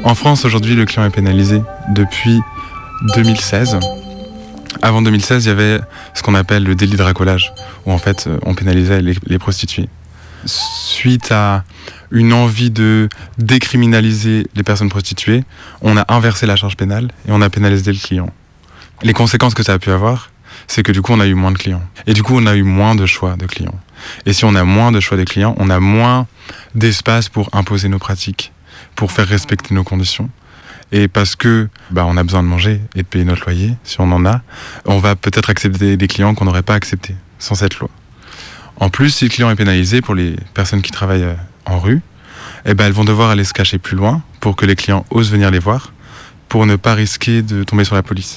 En France, aujourd'hui, le client est pénalisé depuis 2016. Avant 2016, il y avait ce qu'on appelle le délit de racolage, où en fait, on pénalisait les prostituées. Suite à une envie de décriminaliser les personnes prostituées, on a inversé la charge pénale et on a pénalisé le client. Les conséquences que ça a pu avoir, c'est que du coup, on a eu moins de clients. Et du coup, on a eu moins de choix de clients. Et si on a moins de choix de clients, on a moins d'espace pour imposer nos pratiques, pour faire respecter nos conditions. Et parce que on a besoin de manger et de payer notre loyer, si on en a, on va peut-être accepter des clients qu'on n'aurait pas acceptés sans cette loi. En plus, si le client est pénalisé, pour les personnes qui travaillent en rue, elles vont devoir aller se cacher plus loin pour que les clients osent venir les voir, pour ne pas risquer de tomber sur la police.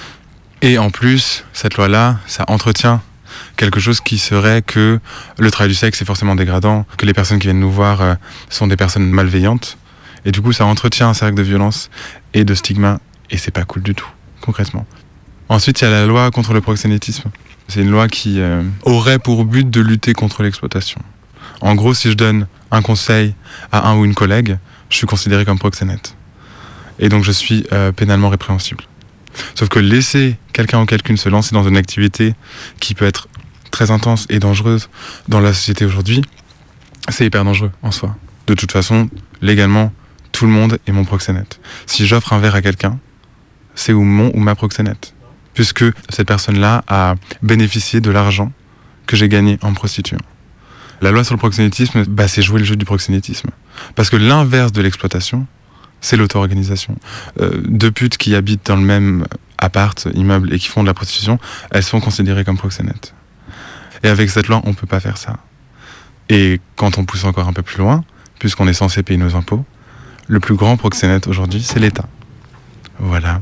Et en plus, cette loi-là, ça entretient quelque chose qui serait que le travail du sexe est forcément dégradant, que les personnes qui viennent nous voir sont des personnes malveillantes. Et du coup, ça entretient un cercle de violence et de stigma, et c'est pas cool du tout, concrètement. Ensuite, il y a la loi contre le proxénétisme. C'est une loi qui aurait pour but de lutter contre l'exploitation. En gros, si je donne un conseil à un ou une collègue, je suis considéré comme proxénète. Et donc, je suis pénalement répréhensible. Sauf que laisser quelqu'un ou quelqu'une se lancer dans une activité qui peut être très intense et dangereuse dans la société aujourd'hui, c'est hyper dangereux en soi. De toute façon, légalement, tout le monde est mon proxénète. Si j'offre un verre à quelqu'un, c'est mon ou ma proxénète. Puisque cette personne-là a bénéficié de l'argent que j'ai gagné en me prostituant. La loi sur le proxénétisme, c'est jouer le jeu du proxénétisme. Parce que l'inverse de l'exploitation, c'est l'auto-organisation. Deux putes qui habitent dans le même appart, immeuble, et qui font de la prostitution, elles sont considérées comme proxénètes. Et avec cette loi, on ne peut pas faire ça. Et quand on pousse encore un peu plus loin, puisqu'on est censé payer nos impôts, le plus grand proxénète aujourd'hui, c'est l'État. Voilà.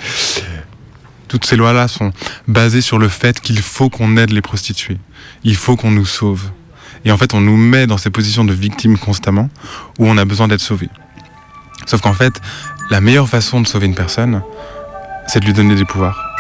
Toutes ces lois-là sont basées sur le fait qu'il faut qu'on aide les prostituées. Il faut qu'on nous sauve. Et en fait, on nous met dans ces positions de victimes constamment, où on a besoin d'être sauvés. Sauf qu'en fait, la meilleure façon de sauver une personne, c'est de lui donner des pouvoirs.